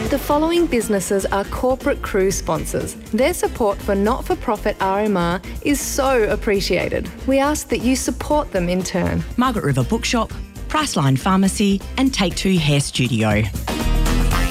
The following businesses are corporate cruise sponsors. Their support for not-for-profit RMR is so appreciated. We ask that you support them in turn. Margaret River Bookshop, Priceline Pharmacy and Take Two Hair Studio.